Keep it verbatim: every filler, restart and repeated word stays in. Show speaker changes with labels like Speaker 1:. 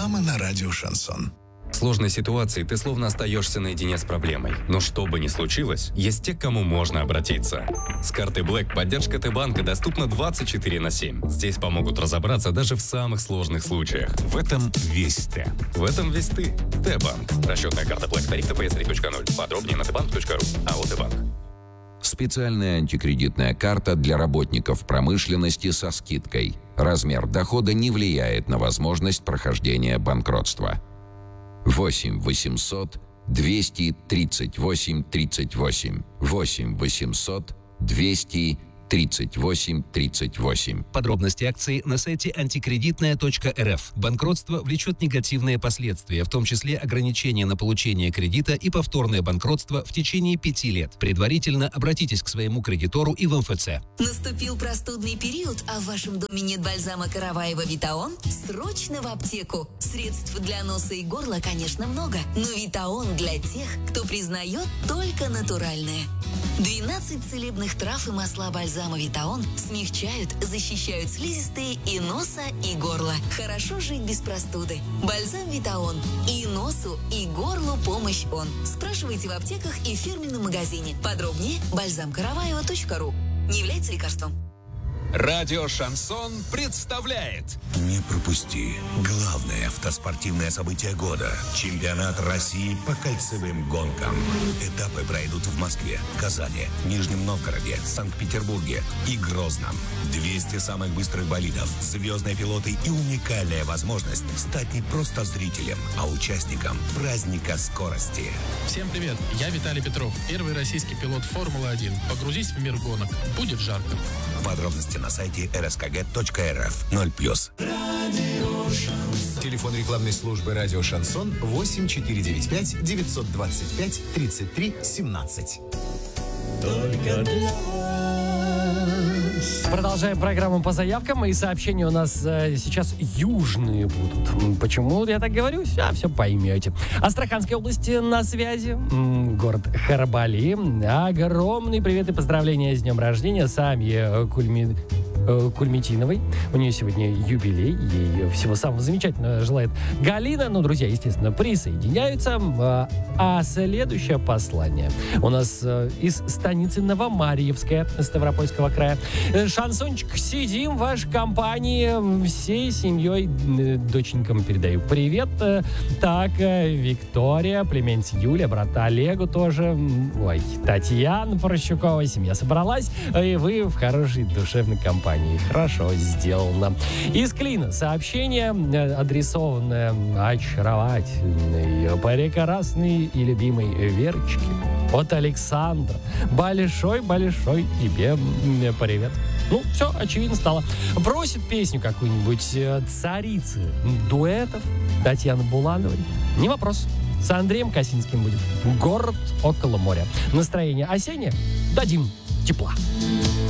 Speaker 1: Реклама на радио «Шансон».
Speaker 2: В сложной ситуации ты словно остаешься наедине с проблемой. Но что бы ни случилось, есть те, к кому можно обратиться. С картой Black поддержка Т-банка доступна двадцать четыре на семь. Здесь помогут разобраться даже в самых сложных случаях.
Speaker 3: В этом весь Т.
Speaker 2: В этом весь ты. Т-банк. Расчетная карта Black. Тариф Т П С три точка ноль. Подробнее на тэ банк точка ру. АО Т-банк.
Speaker 4: Специальная антикредитная карта для работников промышленности со скидкой. Размер дохода не влияет на возможность прохождения банкротства. восемь восемьсот двести тридцать восемь тридцать восемь. восемь восемьсот двести тридцать восемь тридцать восемь.
Speaker 5: Подробности акции на сайте антикредитная точка эр эф. Банкротство влечет негативные последствия, в том числе ограничения на получение кредита и повторное банкротство в течение пяти лет. Предварительно обратитесь к своему кредитору и в эм эф цэ.
Speaker 6: Наступил простудный период, а в вашем доме нет бальзама Караваева Витаон? Срочно в аптеку. Средств для носа и горла, конечно, много, но Витаон для тех, кто признает только натуральное. двенадцать целебных трав и масла бальзама Витаон смягчают, защищают слизистые и носа, и горла. Хорошо жить без простуды. Бальзам Витаон. И носу, и горлу помощь он. Спрашивайте в аптеках и в фирменном магазине. Подробнее бальзам караваева точка ру. Не является лекарством.
Speaker 3: Радио «Шансон» представляет.
Speaker 7: Не пропусти главное автоспортивное событие года. Чемпионат России по кольцевым гонкам. Этапы пройдут в Москве, Казани, Нижнем Новгороде, Санкт-Петербурге и Грозном. двести самых быстрых болидов, звездные пилоты и уникальная возможность стать не просто зрителем, а участником праздника скорости.
Speaker 8: Всем привет, я Виталий Петров, первый российский пилот Формулы один. Погрузись в мир гонок, будет жарко.
Speaker 7: Подробности на сайте эр эс ка гэ точка эр эф. ноль плюс.
Speaker 3: Телефон рекламной службы «Радио Шансон» восемь четыре девять пять девятьсот двадцать пять тридцать три семнадцать.
Speaker 9: Только для Продолжаем программу по заявкам, и сообщения у нас э, сейчас южные будут. Почему я так говорю? А, все поймете. Астраханской области на связи. М, город Харабали. Огромный привет и поздравления с днем рождения Самье Кульми... э, Кульмитиновой. У нее сегодня юбилей. Ей всего самого замечательного желает Галина. Ну, друзья, естественно, присоединяются. А, а следующее послание у нас э, из станицы Новомарьевская, Ставропольского края. Шансончик, сидим в вашей компании, всей семьей, доченькам передаю привет. Так, Виктория, племянница Юля, брата Олегу тоже. Ой, Татьяна Порощукова, семья собралась, и вы в хорошей душевной компании. Хорошо сделано. Из Клина сообщение, адресованное очаровательной, прекрасной и любимой Верочке. От Александра. Большой-большой тебе привет. Ну, все, очевидно стало. Просит песню какую-нибудь царицы дуэтов Татьяны Булановой. Не вопрос. С Андреем Косинским будет. Город около моря. Настроение осеннее. Дадим тепла.